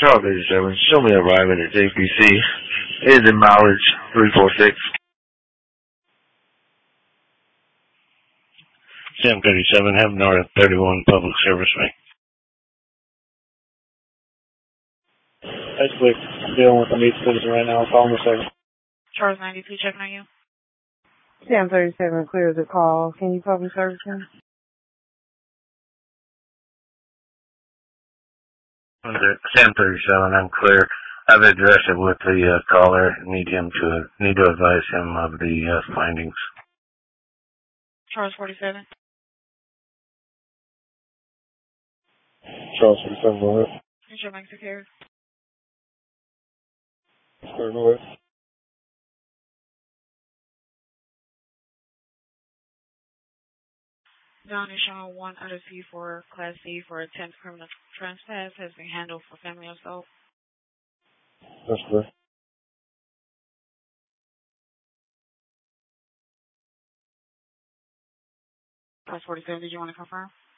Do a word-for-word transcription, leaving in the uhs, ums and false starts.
Charles eighty-seven, show me arriving at J P C. Is in mileage three four six. Sam thirty-seven, have North thirty-one public service me. That's quick. I'm dealing with the meat citizen right now. I'll call him a second. Charles ninety-two, checking on you. Sam thirty-seven clears the call. Can you public service him? Sam thirty-seven, I'm clear. I've addressed it with the uh, caller. Need him to need to advise him of the uh, findings. Charles forty-seven. Charles forty-seven, go ahead. Is your mic secured? Clear, go ahead. Don is showing one out of C for Class C for attempt criminal trespass has been handled for family assault. That's clear. Class forty-seven, did you want to confirm?